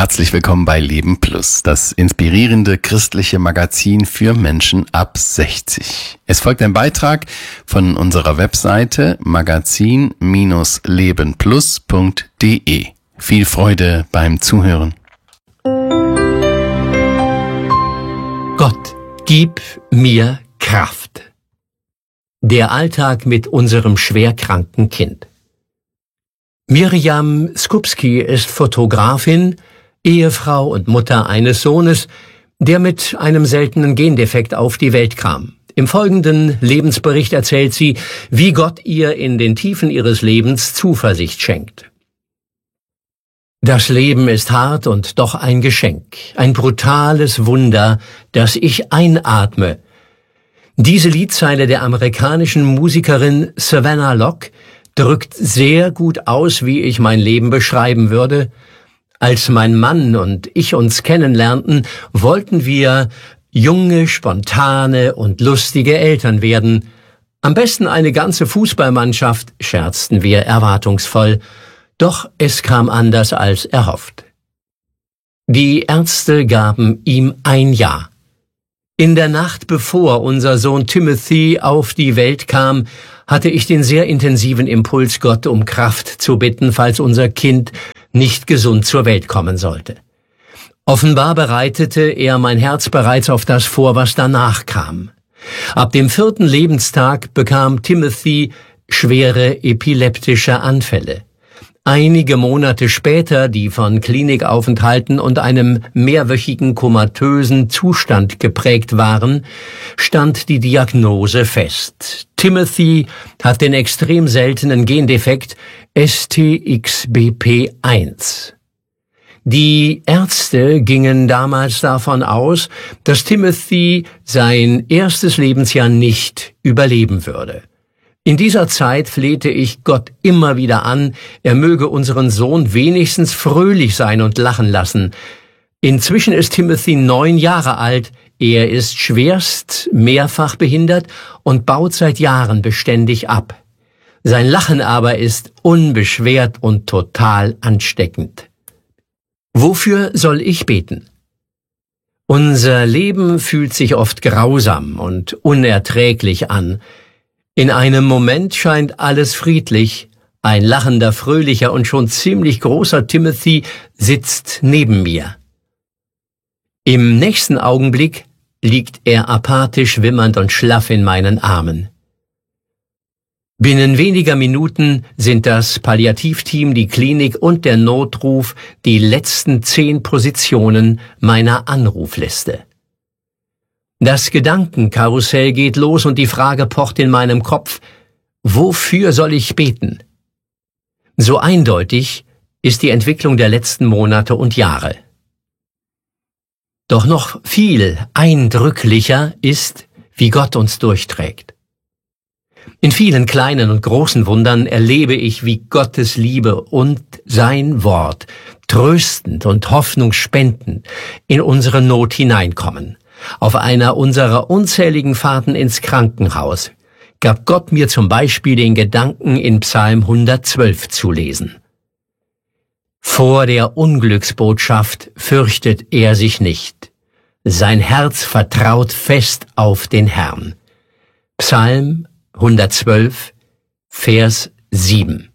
Herzlich willkommen bei Leben Plus, das inspirierende christliche Magazin für Menschen ab 60. Es folgt ein Beitrag von unserer Webseite magazin-lebenplus.de. Viel Freude beim Zuhören. Gott, gib mir Kraft. Der Alltag mit unserem schwerkranken Kind. Miriam Skupski ist Fotografin, Ehefrau und Mutter eines Sohnes, der mit einem seltenen Gendefekt auf die Welt kam. Im folgenden Lebensbericht erzählt sie, wie Gott ihr in den Tiefen ihres Lebens Zuversicht schenkt. Das Leben ist hart und doch ein Geschenk, ein brutales Wunder, das ich einatme. Diese Liedzeile der amerikanischen Musikerin Savannah Locke drückt sehr gut aus, wie ich mein Leben beschreiben würde. Als mein Mann und ich uns kennenlernten, wollten wir junge, spontane und lustige Eltern werden. Am besten eine ganze Fußballmannschaft, scherzten wir erwartungsvoll. Doch es kam anders als erhofft. Die Ärzte gaben ihm ein Jahr. In der Nacht, bevor unser Sohn Timothy auf die Welt kam, hatte ich den sehr intensiven Impuls, Gott um Kraft zu bitten, falls unser Kind nicht gesund zur Welt kommen sollte. Offenbar bereitete er mein Herz bereits auf das vor, was danach kam. Ab dem 4. Lebenstag bekam Timothy schwere epileptische Anfälle. Einige Monate später, die von Klinikaufenthalten und einem mehrwöchigen komatösen Zustand geprägt waren, stand die Diagnose fest. Timothy hat den extrem seltenen Gendefekt STXBP1. Die Ärzte gingen damals davon aus, dass Timothy sein erstes Lebensjahr nicht überleben würde. In dieser Zeit flehte ich Gott immer wieder an, er möge unseren Sohn wenigstens fröhlich sein und lachen lassen. Inzwischen ist Timothy 9 Jahre alt, er ist schwerst mehrfach behindert und baut seit Jahren beständig ab. Sein Lachen aber ist unbeschwert und total ansteckend. Wofür soll ich beten? Unser Leben fühlt sich oft grausam und unerträglich an. In einem Moment scheint alles friedlich. Ein lachender, fröhlicher und schon ziemlich großer Timothy sitzt neben mir. Im nächsten Augenblick liegt er apathisch, wimmernd und schlaff in meinen Armen. Binnen weniger Minuten sind das Palliativteam, die Klinik und der Notruf die letzten 10 Positionen meiner Anrufliste. Das Gedankenkarussell geht los und die Frage pocht in meinem Kopf: Wofür soll ich beten? So eindeutig ist die Entwicklung der letzten Monate und Jahre. Doch noch viel eindrücklicher ist, wie Gott uns durchträgt. In vielen kleinen und großen Wundern erlebe ich, wie Gottes Liebe und sein Wort tröstend und hoffnungsspendend in unsere Not hineinkommen. Auf einer unserer unzähligen Fahrten ins Krankenhaus gab Gott mir zum Beispiel den Gedanken, in Psalm 112 zu lesen. Vor der Unglücksbotschaft fürchtet er sich nicht. Sein Herz vertraut fest auf den Herrn. Psalm 112, Vers 7.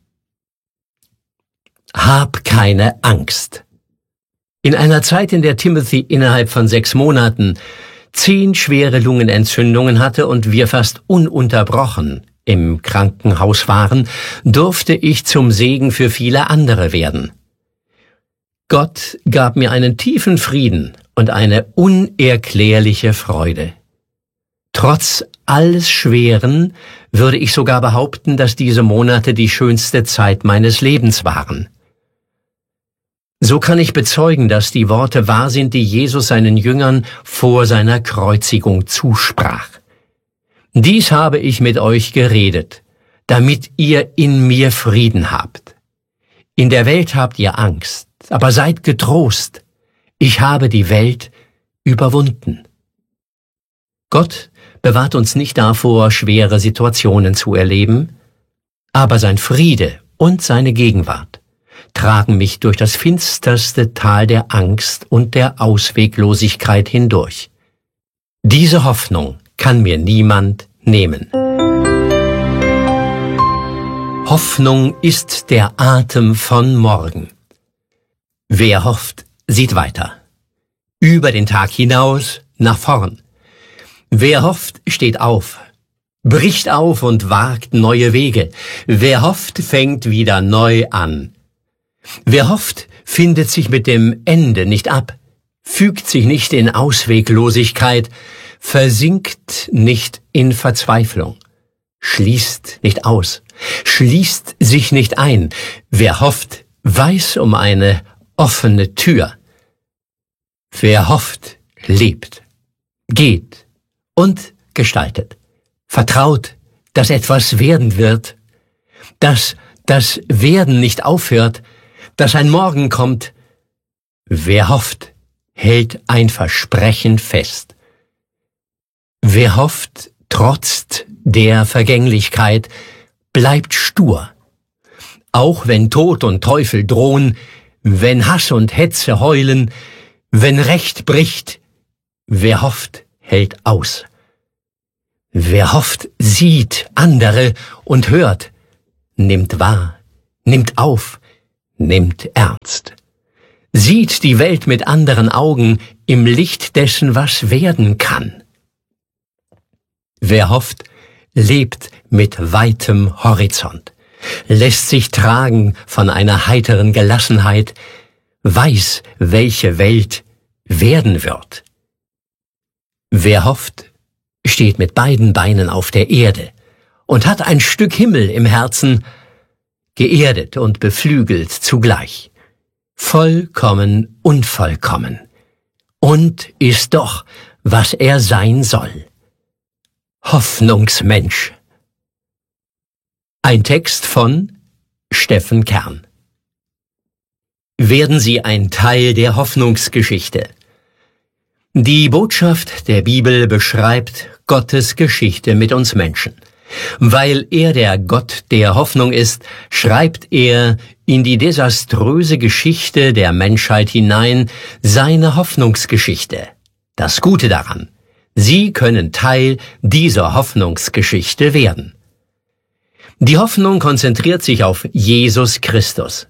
Hab keine Angst. In einer Zeit, in der Timothy innerhalb von 6 Monaten 10 schwere Lungenentzündungen hatte und wir fast ununterbrochen im Krankenhaus waren, durfte ich zum Segen für viele andere werden. Gott gab mir einen tiefen Frieden und eine unerklärliche Freude. Trotz alles Schweren würde ich sogar behaupten, dass diese Monate die schönste Zeit meines Lebens waren. So kann ich bezeugen, dass die Worte wahr sind, die Jesus seinen Jüngern vor seiner Kreuzigung zusprach. Dies habe ich mit euch geredet, damit ihr in mir Frieden habt. In der Welt habt ihr Angst, aber seid getrost. Ich habe die Welt überwunden. Gott bewahrt uns nicht davor, schwere Situationen zu erleben, aber sein Friede und seine Gegenwart tragen mich durch das finsterste Tal der Angst und der Ausweglosigkeit hindurch. Diese Hoffnung kann mir niemand nehmen. Hoffnung ist der Atem von morgen. Wer hofft, sieht weiter. Über den Tag hinaus, nach vorn. Wer hofft, steht auf, bricht auf und wagt neue Wege. Wer hofft, fängt wieder neu an. Wer hofft, findet sich mit dem Ende nicht ab, fügt sich nicht in Ausweglosigkeit, versinkt nicht in Verzweiflung, schließt nicht aus, schließt sich nicht ein. Wer hofft, weiß um eine offene Tür. Wer hofft, lebt, geht und gestaltet, vertraut, dass etwas werden wird, dass das Werden nicht aufhört, dass ein Morgen kommt. Wer hofft, hält ein Versprechen fest. Wer hofft, trotzt der Vergänglichkeit, bleibt stur. Auch wenn Tod und Teufel drohen, wenn Hass und Hetze heulen, wenn Recht bricht, wer hofft, hält aus. Wer hofft, sieht andere und hört, nimmt wahr, nimmt auf, nimmt ernst. Sieht die Welt mit anderen Augen im Licht dessen, was werden kann. Wer hofft, lebt mit weitem Horizont, lässt sich tragen von einer heiteren Gelassenheit, weiß, welche Welt werden wird. Wer hofft, steht mit beiden Beinen auf der Erde und hat ein Stück Himmel im Herzen, geerdet und beflügelt zugleich, vollkommen unvollkommen, und ist doch, was er sein soll. Hoffnungsmensch. Ein Text von Steffen Kern. Werden Sie ein Teil der Hoffnungsgeschichte. Die Botschaft der Bibel beschreibt Gottes Geschichte mit uns Menschen. Weil er der Gott der Hoffnung ist, schreibt er in die desaströse Geschichte der Menschheit hinein seine Hoffnungsgeschichte. Das Gute daran: Sie können Teil dieser Hoffnungsgeschichte werden. Die Hoffnung konzentriert sich auf Jesus Christus.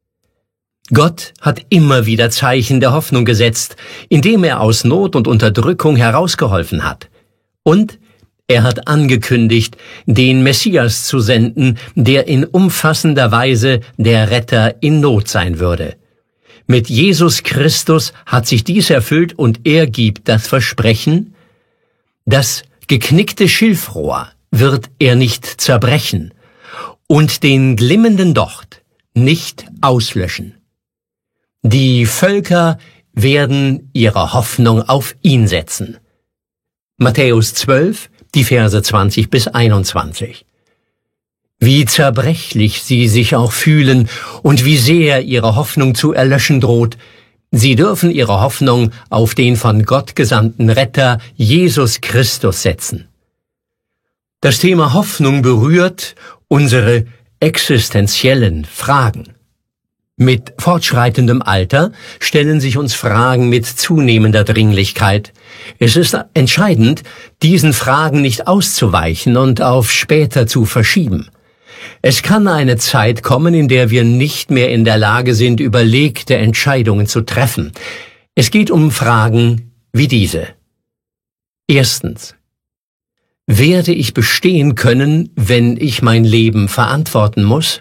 Gott hat immer wieder Zeichen der Hoffnung gesetzt, indem er aus Not und Unterdrückung herausgeholfen hat. Und er hat angekündigt, den Messias zu senden, der in umfassender Weise der Retter in Not sein würde. Mit Jesus Christus hat sich dies erfüllt und er gibt das Versprechen: Das geknickte Schilfrohr wird er nicht zerbrechen und den glimmenden Docht nicht auslöschen. Die Völker werden ihre Hoffnung auf ihn setzen. Matthäus 12, die Verse 20 bis 21. Wie zerbrechlich sie sich auch fühlen und wie sehr ihre Hoffnung zu erlöschen droht, sie dürfen ihre Hoffnung auf den von Gott gesandten Retter Jesus Christus setzen. Das Thema Hoffnung berührt unsere existenziellen Fragen. Mit fortschreitendem Alter stellen sich uns Fragen mit zunehmender Dringlichkeit. Es ist entscheidend, diesen Fragen nicht auszuweichen und auf später zu verschieben. Es kann eine Zeit kommen, in der wir nicht mehr in der Lage sind, überlegte Entscheidungen zu treffen. Es geht um Fragen wie diese. Erstens: Werde ich bestehen können, wenn ich mein Leben verantworten muss?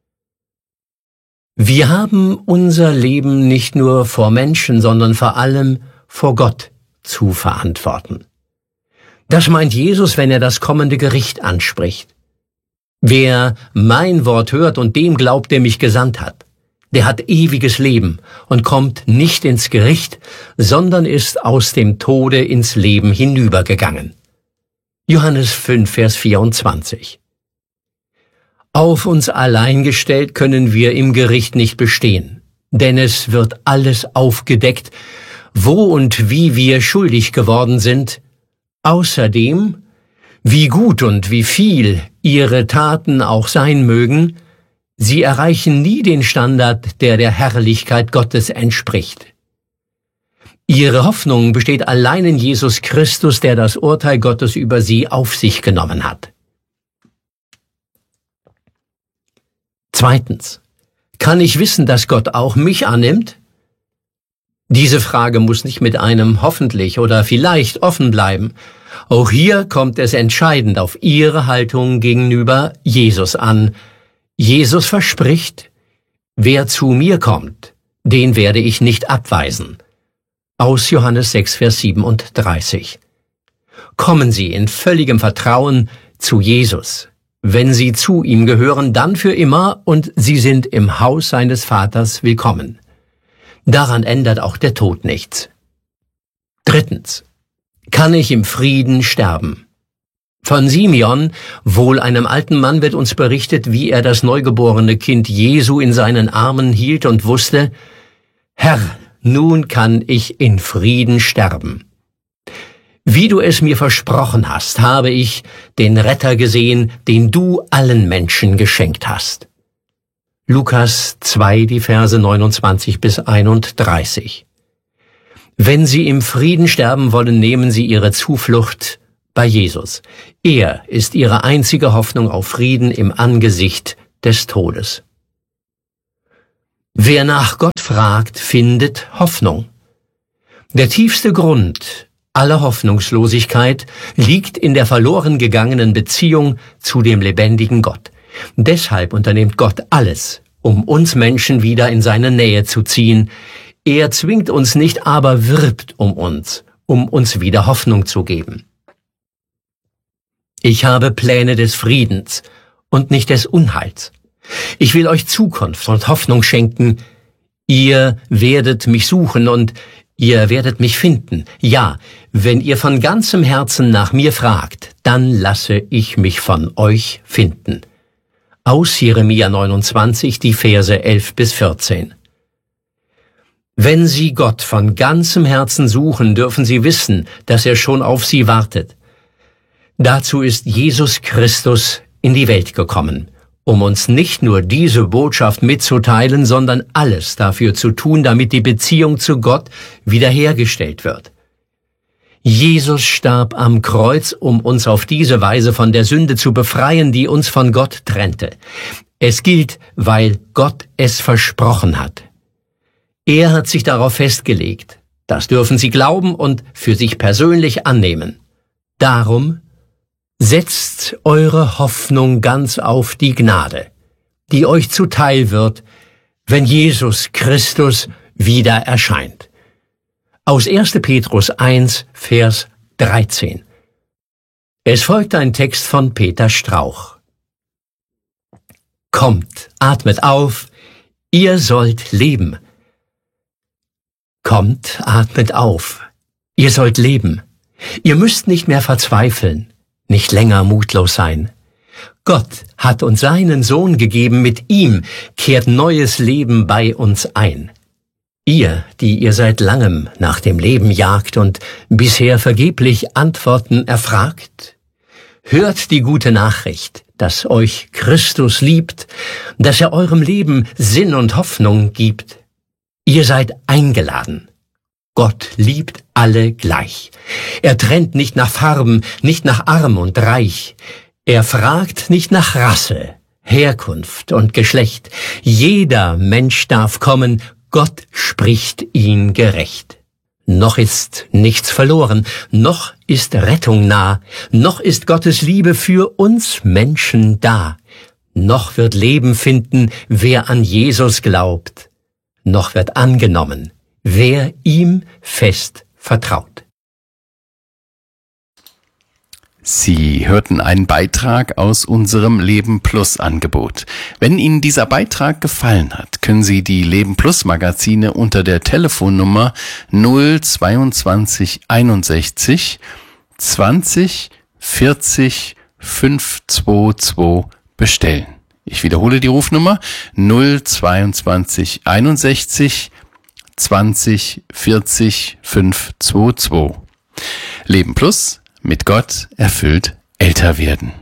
Wir haben unser Leben nicht nur vor Menschen, sondern vor allem vor Gott zu verantworten. Das meint Jesus, wenn er das kommende Gericht anspricht. Wer mein Wort hört und dem glaubt, der mich gesandt hat, der hat ewiges Leben und kommt nicht ins Gericht, sondern ist aus dem Tode ins Leben hinübergegangen. Johannes 5, Vers 24. Auf uns allein gestellt können wir im Gericht nicht bestehen, denn es wird alles aufgedeckt, wo und wie wir schuldig geworden sind. Außerdem, wie gut und wie viel ihre Taten auch sein mögen, Sie erreichen nie den Standard, der der Herrlichkeit Gottes entspricht. Ihre Hoffnung besteht allein in Jesus Christus, der das Urteil Gottes über sie auf sich genommen hat. Zweitens. Kann ich wissen, dass Gott auch mich annimmt? Diese Frage muss nicht mit einem hoffentlich oder vielleicht offen bleiben. Auch hier kommt es entscheidend auf Ihre Haltung gegenüber Jesus an. Jesus verspricht, wer zu mir kommt, den werde ich nicht abweisen. Aus Johannes 6, Vers 37. Kommen Sie in völligem Vertrauen zu Jesus. Wenn Sie zu ihm gehören, dann für immer und Sie sind im Haus seines Vaters willkommen. Daran ändert auch der Tod nichts. Drittens. Kann ich im Frieden sterben? Von Simeon, wohl einem alten Mann, wird uns berichtet, wie er das neugeborene Kind Jesu in seinen Armen hielt und wusste, Herr, nun kann ich in Frieden sterben. Wie du es mir versprochen hast, habe ich den Retter gesehen, den du allen Menschen geschenkt hast. Lukas 2, die Verse 29 bis 31. Wenn Sie im Frieden sterben wollen, nehmen Sie Ihre Zuflucht bei Jesus. Er ist Ihre einzige Hoffnung auf Frieden im Angesicht des Todes. Wer nach Gott fragt, findet Hoffnung. Der tiefste Grund aller Hoffnungslosigkeit liegt in der verloren gegangenen Beziehung zu dem lebendigen Gott. Deshalb unternimmt Gott alles, um uns Menschen wieder in seine Nähe zu ziehen. Er zwingt uns nicht, aber wirbt um uns wieder Hoffnung zu geben. Ich habe Pläne des Friedens und nicht des Unheils. Ich will euch Zukunft und Hoffnung schenken. Ihr werdet mich suchen und ihr werdet mich finden. Ja, wenn ihr von ganzem Herzen nach mir fragt, dann lasse ich mich von euch finden. Aus Jeremia 29, die Verse 11 bis 14. Wenn Sie Gott von ganzem Herzen suchen, dürfen Sie wissen, dass er schon auf Sie wartet. Dazu ist Jesus Christus in die Welt gekommen, um uns nicht nur diese Botschaft mitzuteilen, sondern alles dafür zu tun, damit die Beziehung zu Gott wiederhergestellt wird. Jesus starb am Kreuz, um uns auf diese Weise von der Sünde zu befreien, die uns von Gott trennte. Es gilt, weil Gott es versprochen hat. Er hat sich darauf festgelegt. Das dürfen Sie glauben und für sich persönlich annehmen. Darum setzt eure Hoffnung ganz auf die Gnade, die euch zuteil wird, wenn Jesus Christus wieder erscheint. Aus 1. Petrus 1, Vers 13. Es folgt ein Text von Peter Strauch. Kommt, atmet auf, ihr sollt leben. Kommt, atmet auf, ihr sollt leben. Ihr müsst nicht mehr verzweifeln, nicht länger mutlos sein. Gott hat uns seinen Sohn gegeben, mit ihm kehrt neues Leben bei uns ein. Ihr, die ihr seit langem nach dem Leben jagt und bisher vergeblich Antworten erfragt, hört die gute Nachricht, dass euch Christus liebt, dass er eurem Leben Sinn und Hoffnung gibt. Ihr seid eingeladen. Gott liebt alle gleich. Er trennt nicht nach Farben, nicht nach arm und reich. Er fragt nicht nach Rasse, Herkunft und Geschlecht. Jeder Mensch darf kommen, Gott spricht ihn gerecht. Noch ist nichts verloren, noch ist Rettung nah, noch ist Gottes Liebe für uns Menschen da. Noch wird Leben finden, wer an Jesus glaubt. Noch wird angenommen, wer ihm fest vertraut. Sie hörten einen Beitrag aus unserem Leben Plus Angebot. Wenn Ihnen dieser Beitrag gefallen hat, können Sie die Leben Plus Magazine unter der Telefonnummer 022 61 20 40 522 bestellen. Ich wiederhole die Rufnummer 022 61 20 40 522. Leben Plus, mit Gott erfüllt älter werden.